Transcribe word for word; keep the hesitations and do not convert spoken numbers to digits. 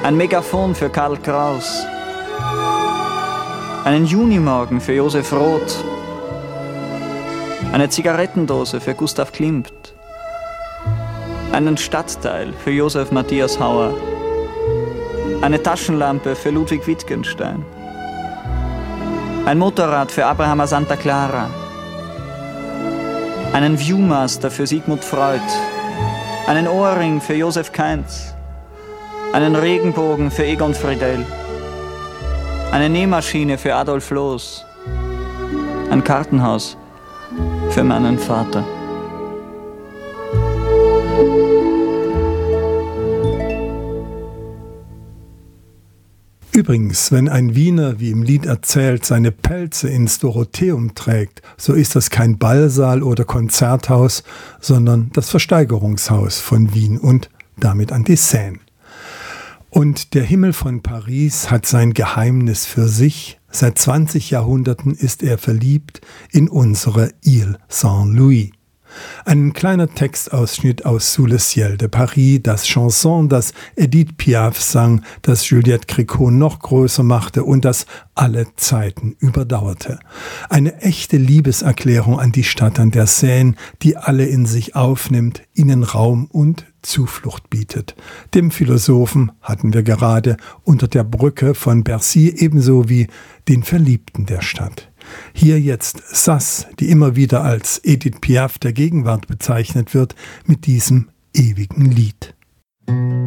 Ein Megafon für Karl Kraus. Einen Junimorgen für Josef Roth. Eine Zigarettendose für Gustav Klimt. Einen Stadtteil für Josef Matthias Hauer. Eine Taschenlampe für Ludwig Wittgenstein. Ein Motorrad für Abraham Santa Clara. Einen Viewmaster für Sigmund Freud. Einen Ohrring für Josef Kainz. Einen Regenbogen für Egon Friedel. Eine Nähmaschine für Adolf Loos. Ein Kartenhaus für meinen Vater. Übrigens, wenn ein Wiener, wie im Lied erzählt, seine Pelze ins Dorotheum trägt, so ist das kein Ballsaal oder Konzerthaus, sondern das Versteigerungshaus von Wien und damit an die Seine. Und der Himmel von Paris hat sein Geheimnis für sich. Seit zwanzig Jahrhunderten ist er verliebt in unsere Ile Saint-Louis. Ein kleiner Textausschnitt aus Sous le ciel de Paris, das Chanson, das Edith Piaf sang, das Juliette Gréco noch größer machte und das alle Zeiten überdauerte. Eine echte Liebeserklärung an die Stadt an der Seine, die alle in sich aufnimmt, ihnen Raum und Zuflucht bietet. Dem Philosophen hatten wir gerade unter der Brücke von Bercy ebenso wie den Verliebten der Stadt. Hier jetzt Sass, die immer wieder als Edith Piaf der Gegenwart bezeichnet wird, mit diesem ewigen Lied.